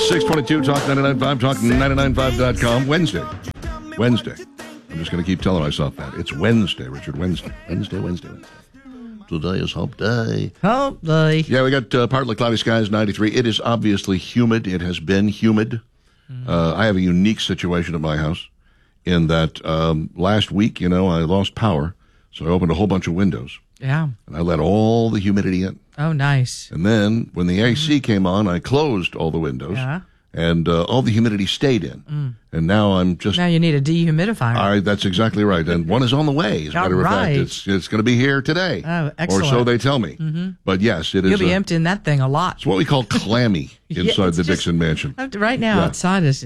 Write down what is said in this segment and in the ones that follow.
622 Talk 99.5, Talk995.com. Wednesday. I'm just going to keep telling myself that. It's Wednesday, Richard. Wednesday. Today is Hump Day. Hump Day. Yeah, we got partly cloudy skies, 93. It is obviously humid. It has been humid. I have a unique situation at my house in that last week, I lost power, so I opened a whole bunch of windows. Yeah. And I let all the humidity in. Oh, nice. And then when the AC came on, I closed all the windows. Yeah. And all the humidity stayed in. And now I'm just... Now you need a dehumidifier. That's exactly right. And one is on the way, as a matter of fact. It's going to be here today. Oh, excellent. Or so they tell me. But yes, it is... You'll be emptying that thing a lot. It's what we call clammy inside the Dixon Mansion. Right now, outside is...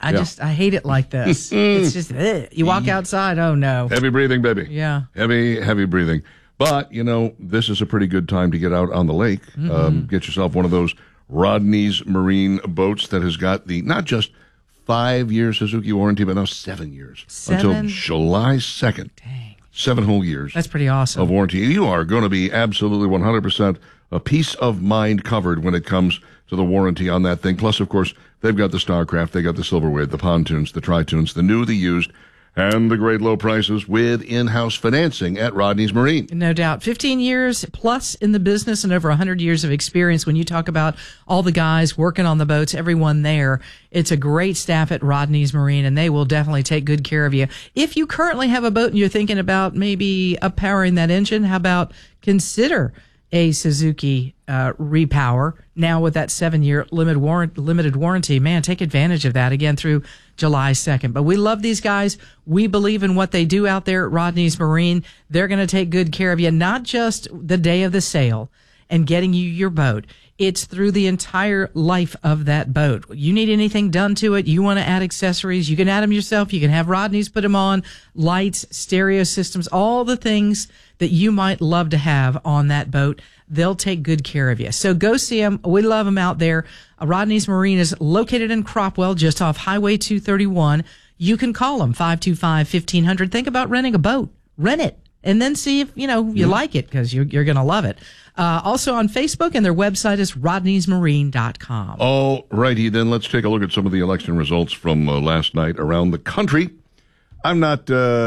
I hate it like this. It's just... You walk outside, oh no. Heavy breathing, baby. Yeah. Heavy breathing. But, this is a pretty good time to get out on the lake. Get yourself one of those Rodney's Marine boats that has got the not just 5-year Suzuki warranty, but now 7 years. Until July 2nd. Dang. 7 whole years. That's pretty awesome. Of warranty. You are going to be absolutely 100% a peace of mind covered when it comes to the warranty on that thing. Plus, of course, they've got the Starcraft, they got the Silverwade, the pontoons, the Tritoons, the new, the used, and the great low prices with in-house financing at Rodney's Marine. No doubt. 15 years plus in the business and over 100 years of experience. When you talk about all the guys working on the boats, everyone there, it's a great staff at Rodney's Marine, and they will definitely take good care of you. If you currently have a boat and you're thinking about maybe uppowering that engine, how about consider a Suzuki repower now with that 7-year limited warranty. Man, take advantage of that again through July 2nd. But we love these guys. We believe in what they do out there at Rodney's Marine. They're going to take good care of you, not just the day of the sale and getting you your boat. It's through the entire life of that boat. You need anything done to it, you want to add accessories, you can add them yourself. You can have Rodney's put them on, lights, stereo systems, all the things that you might love to have on that boat. They'll take good care of you. So go see them. We love them out there. Rodney's Marine is located in Cropwell, just off Highway 231. You can call them, 525-1500. Think about renting a boat. Rent it. And then see if, you like it, because you're going to love it. Also on Facebook, and their website is rodneysmarine.com. All righty, then let's take a look at some of the election results from last night around the country. I'm not,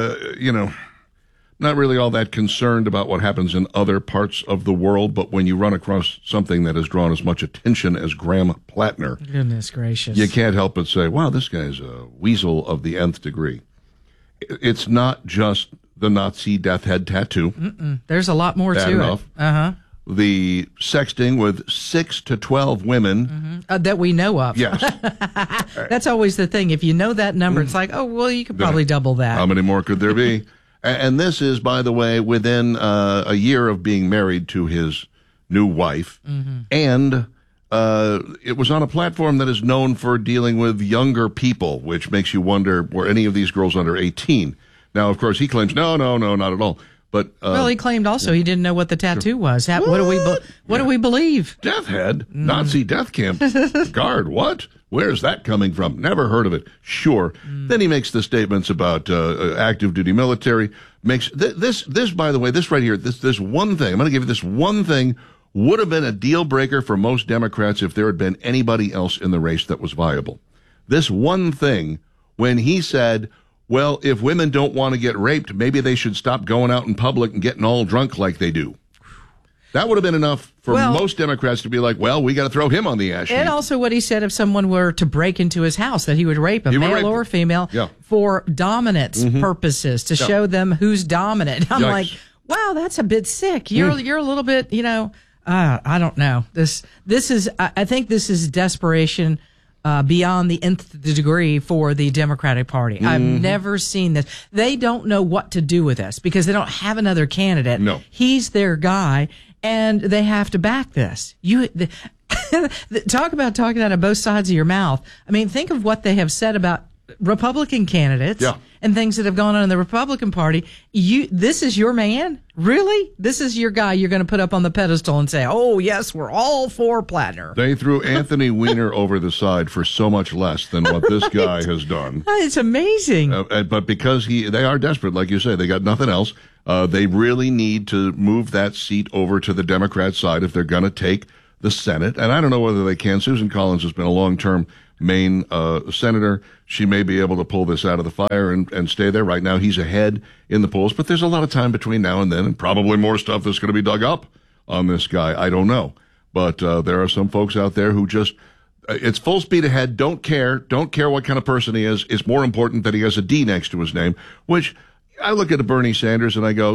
not really all that concerned about what happens in other parts of the world, but when you run across something that has drawn as much attention as Graham Plattner, goodness gracious, you can't help but say, wow, this guy's a weasel of the nth degree. It's not just the Nazi death head tattoo. There's a lot more to it. The sexting with 6 to 12 women. That we know of. Yes. That's always the thing. If you know that number, it's like, oh, well, you could probably double that. How many more could there be? And this is, by the way, within a year of being married to his new wife. And it was on a platform that is known for dealing with younger people, which makes you wonder, were any of these girls under 18? Now, of course, he claims, no, not at all. But well, he claimed also he didn't know what the tattoo was. What do we believe? Death head, Nazi death camp guard. What? Where's that coming from? Never heard of it. Sure. Then he makes the statements about active duty military. Makes this by the way, this right here. This one thing. I'm going to give you this one thing. Would have been a deal breaker for most Democrats if there had been anybody else in the race that was viable. This one thing, when he said, well, if women don't want to get raped, maybe they should stop going out in public and getting all drunk like they do. That would have been enough for most Democrats to be like, well, we got to throw him on the ash heap. And also what he said, if someone were to break into his house, that he would rape a male or female for dominance purposes, to show them who's dominant. I'm like, wow, that's a bit sick. You're a little bit, I don't know. I think this is desperation beyond the nth degree for the Democratic Party. I've never seen this. They don't know what to do with this because they don't have another candidate. No. He's their guy, and they have to back this. Talk about talking out of both sides of your mouth. I mean, think of what they have said about Republican candidates and things that have gone on in the Republican Party. This is your man? Really? This is your guy you're going to put up on the pedestal and say, oh, yes, we're all for Plattner. They threw Anthony Weiner over the side for so much less than what this guy has done. It's amazing. But because they are desperate, like you say, they got nothing else. They really need to move that seat over to the Democrat side if they're going to take the Senate, and I don't know whether they can. Susan Collins has been a long-term Maine senator. She may be able to pull this out of the fire and stay there. Right now, he's ahead in the polls, but there's a lot of time between now and then, and probably more stuff that's going to be dug up on this guy. I don't know. But there are some folks out there who just, it's full speed ahead, don't care what kind of person he is. It's more important that he has a D next to his name, which I look at Bernie Sanders and I go,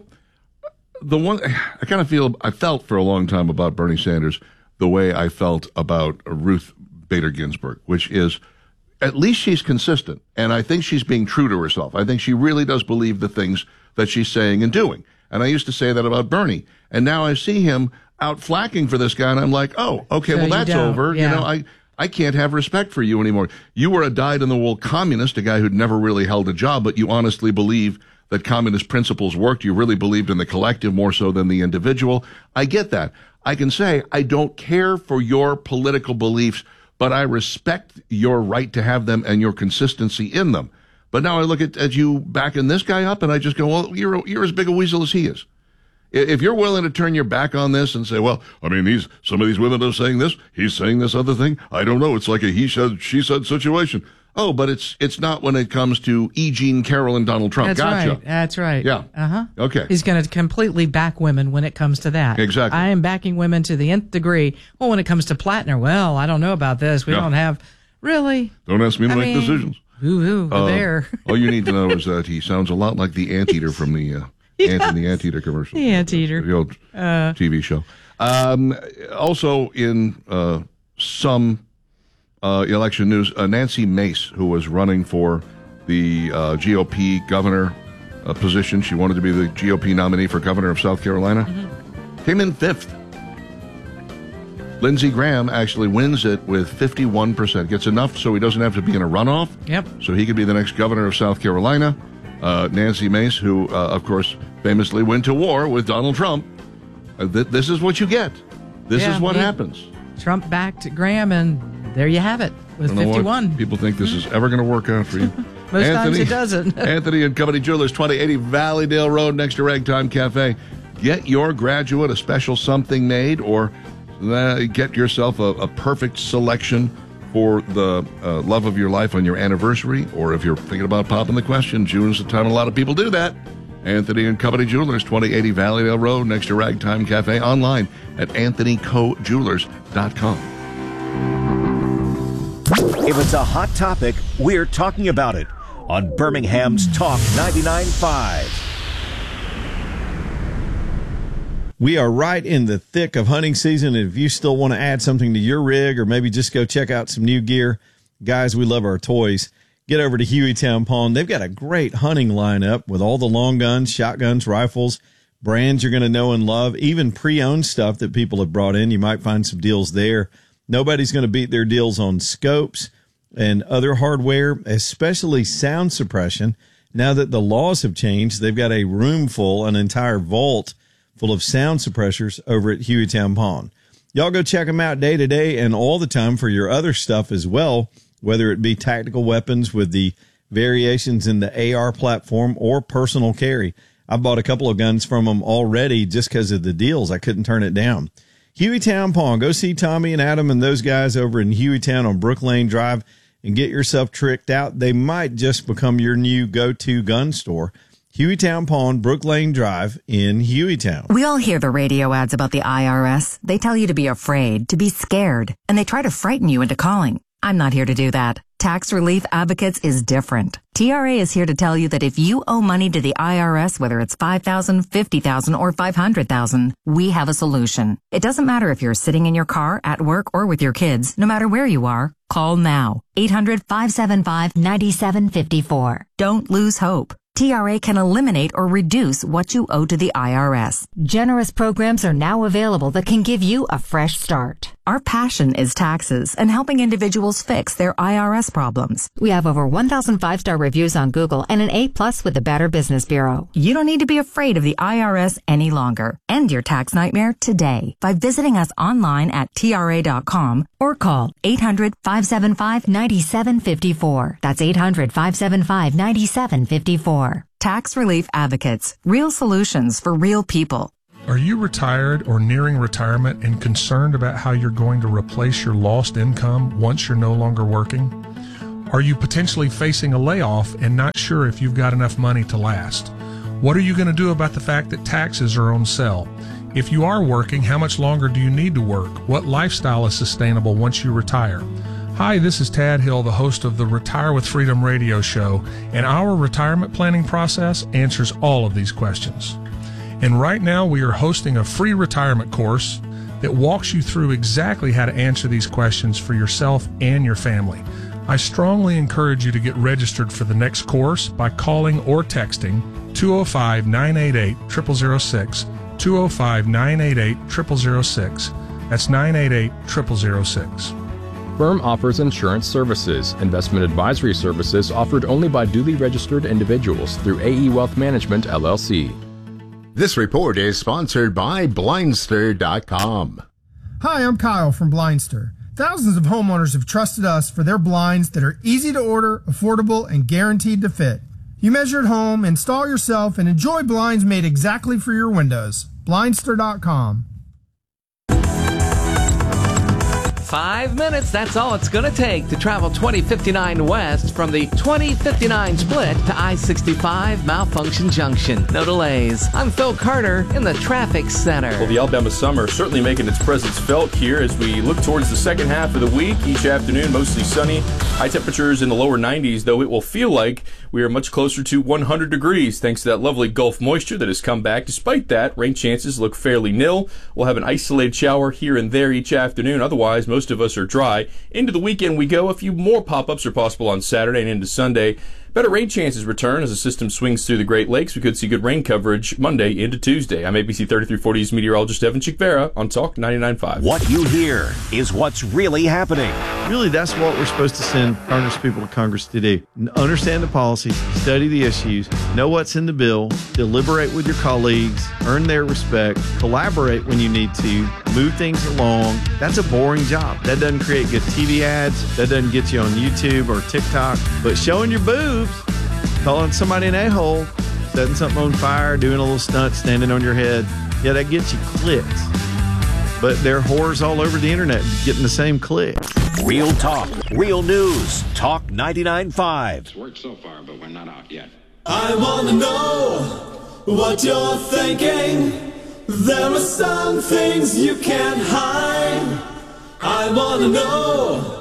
the one, I felt for a long time about Bernie Sanders the way I felt about Ruth Bader Ginsburg, which is, at least she's consistent, and I think she's being true to herself. I think she really does believe the things that she's saying and doing. And I used to say that about Bernie, and now I see him out flacking for this guy, and I'm like, oh, okay, well, that's over. Yeah. I can't have respect for you anymore. You were a dyed-in-the-wool communist, a guy who'd never really held a job, but you honestly believe that communist principles worked. You really believed in the collective more so than the individual. I get that. I can say, I don't care for your political beliefs, but I respect your right to have them and your consistency in them. But now I look at you backing this guy up, and I just go, well, you're as big a weasel as he is. If you're willing to turn your back on this and say, well, I mean, some of these women are saying this, he's saying this other thing, I don't know, it's like a he said, she said situation. Oh, but it's not when it comes to E. Jean Carroll and Donald Trump. That's gotcha. Right. That's right. Yeah. Uh-huh. Okay. He's going to completely back women when it comes to that. Exactly. I am backing women to the nth degree. Well, when it comes to Plattner, well, I don't know about this. We don't have, really? Don't ask me to make decisions. Ooh, the bear. All you need to know is that he sounds a lot like the Anteater from the the Anteater commercial. The Anteater. The old TV show. Also in some election news, Nancy Mace, who was running for the GOP governor position, she wanted to be the GOP nominee for governor of South Carolina, came in 5th. Lindsey Graham actually wins it with 51%, gets enough so he doesn't have to be in a runoff. Yep. So he could be the next governor of South Carolina. Nancy Mace, who, of course, famously went to war with Donald Trump. This is what you get. This is what happens. Trump backed Graham, and there you have it with 51. People think this is ever going to work out for you. Most times it doesn't. Anthony and Company Jewelers, 2080 Valleydale Road next to Ragtime Cafe. Get your graduate a special something made, or get yourself a perfect selection for the love of your life on your anniversary, or if you're thinking about popping the question, June's the time a lot of people do that. Anthony and Company Jewelers, 2080 Valleydale Road next to Ragtime Cafe, online at anthonycojewelers.com. If it's a hot topic, we're talking about it on Birmingham's Talk 99.5. We are right in the thick of hunting season, and if you still want to add something to your rig or maybe just go check out some new gear, guys, we love our toys. Get over to Hueytown Pawn. They've got a great hunting lineup with all the long guns, shotguns, rifles, brands you're going to know and love, even pre-owned stuff that people have brought in. You might find some deals there. Nobody's going to beat their deals on scopes and other hardware, especially sound suppression. Now that the laws have changed, they've got a room full, an entire vault full of sound suppressors over at Hueytown Pawn. Y'all go check them out day to day and all the time for your other stuff as well, whether it be tactical weapons with the variations in the AR platform or personal carry. I bought a couple of guns from them already just because of the deals. I couldn't turn it down. Hueytown Pawn. Go see Tommy and Adam and those guys over in Hueytown on Brook Lane Drive and get yourself tricked out. They might just become your new go-to gun store. Hueytown Pawn, Brook Lane Drive in Hueytown. We all hear the radio ads about the IRS. They tell you to be afraid, to be scared, and they try to frighten you into calling. I'm not here to do that. Tax Relief Advocates is different. TRA is here to tell you that if you owe money to the IRS, whether it's $5,000, $50,000, or $500,000, we have a solution. It doesn't matter if you're sitting in your car, at work, or with your kids. No matter where you are, call now. 800-575-9754. Don't lose hope. TRA can eliminate or reduce what you owe to the IRS. Generous programs are now available that can give you a fresh start. Our passion is taxes and helping individuals fix their IRS problems. We have over 1,000 5-star reviews on Google and an A+ with the Better Business Bureau. You don't need to be afraid of the IRS any longer. End your tax nightmare today by visiting us online at TRA.com or call 800-575-9754. That's 800-575-9754. Tax Relief Advocates. Real solutions for real people. Are you retired or nearing retirement and concerned about how you're going to replace your lost income once you're no longer working? Are you potentially facing a layoff and not sure if you've got enough money to last? What are you going to do about the fact that taxes are on sale? If you are working, how much longer do you need to work? What lifestyle is sustainable once you retire? Hi, this is Tad Hill, the host of the Retire with Freedom radio show, and our retirement planning process answers all of these questions. And right now we are hosting a free retirement course that walks you through exactly how to answer these questions for yourself and your family. I strongly encourage you to get registered for the next course by calling or texting 205-988-0006, 205-988-0006. That's 988-0006. Firm offers insurance services. Investment advisory services offered only by duly registered individuals through AE Wealth Management, LLC. This report is sponsored by Blindster.com. Hi, I'm Kyle from Blindster. Thousands of homeowners have trusted us for their blinds that are easy to order, affordable, and guaranteed to fit. You measure at home, install yourself, and enjoy blinds made exactly for your windows. Blindster.com. 5 minutes, that's all it's going to take to travel 2059 west from the 2059 split to I-65 Malfunction Junction. No delays. I'm Phil Carter in the traffic center. Well, the Alabama summer certainly making its presence felt here as we look towards the second half of the week. Each afternoon, mostly sunny. High temperatures in the lower 90s, though it will feel like we are much closer to 100 degrees thanks to that lovely Gulf moisture that has come back. Despite that, rain chances look fairly nil. We'll have an isolated shower here and there each afternoon. Otherwise, most of us are dry. Into the weekend we go. A few more pop-ups are possible on Saturday and into Sunday. Better rain chances return as the system swings through the Great Lakes. We could see good rain coverage Monday into Tuesday. I'm ABC 3340's meteorologist Evan Chickvera on Talk 99.5. What you hear is what's really happening. Really, that's what we're supposed to send Congress people to Congress to do. Understand the policies, study the issues, know what's in the bill, deliberate with your colleagues, earn their respect, collaborate when you need to, move things along. That's a boring job. That doesn't create good TV ads. That doesn't get you on YouTube or TikTok. But showing your boobs, calling somebody an a-hole, setting something on fire, doing a little stunt, standing on your head, yeah, that gets you clicks. But there are whores all over the internet getting the same clicks. Real talk, real news. Talk 99.5. It's worked so far, but we're not out yet. I want to know what you're thinking. There are some things you can't hide. I want to know